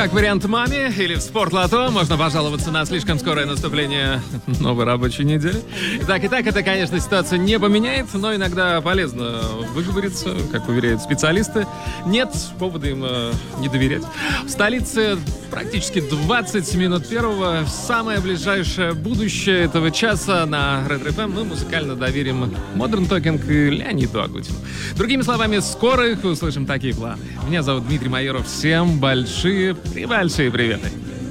Как вариант маме или в спортлото можно пожаловаться на слишком скорое наступление новой рабочей недели. Итак, это, конечно, ситуацию не поменяет, но иногда полезно выговориться, как уверяют специалисты. Нет повода им не доверять. В столице практически 20 минут первого. В самое ближайшее будущее этого часа на Ретро FM мы музыкально доверим Modern Talking и Леониду Агутину. Другими словами, скоро их услышим такие планы. Меня зовут Дмитрий Майоров. Всем большие приветы.